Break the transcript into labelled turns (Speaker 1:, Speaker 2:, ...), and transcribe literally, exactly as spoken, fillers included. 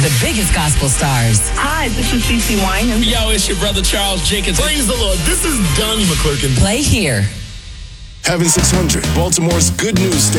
Speaker 1: the biggest gospel stars.
Speaker 2: Hi, this is CeCe Winans.
Speaker 3: Yo, it's your brother Charles Jenkins.
Speaker 4: Praise the Lord. This is Donnie McClurkin.
Speaker 1: Play here.
Speaker 5: Heaven six hundred, Baltimore's good news station.